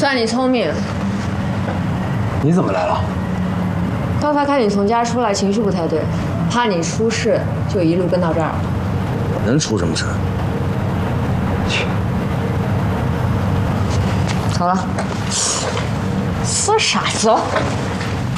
算你聪明。 你怎么来了？ 刚才看你从家出来，情绪不太对，怕你出事，就一路跟到这儿。 我能出什么事？去， 走了。死傻子！走。